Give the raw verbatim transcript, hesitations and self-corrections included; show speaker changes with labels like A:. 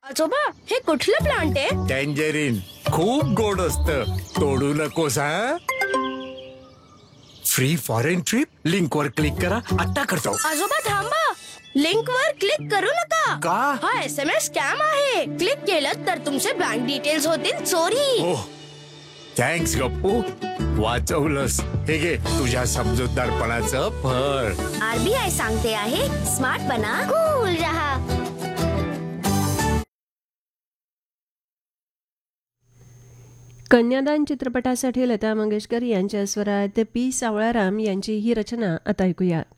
A: आजोबा हे कुठलं प्लांट आहे?
B: टँजरीन खूप गोड असतं, तोडू नकोस हा. फ्री फॉरेन ट्रिप लिंक वर क्लिक करा, आता करतो.
A: आजोबा थांबा, लिंक वर क्लिक करू नका.
B: का?
A: हा एस एम एस स्कॅम आहे. क्लिक केलं तर तुमचे बँक डिटेल्स होतील चोरी.
B: ओह थँक्स गप्पू, वाचवलंस. हे घे तुझ्या समजूतदारपणाचं फळ.
A: आरबीआय सांगते आहे स्मार्ट बना कूल रहा.
C: कन्यादान चित्रपटासाठी लता मंगेशकर यांच्या स्वरात पी सावळाराम यांची ही रचना आता ऐकूया.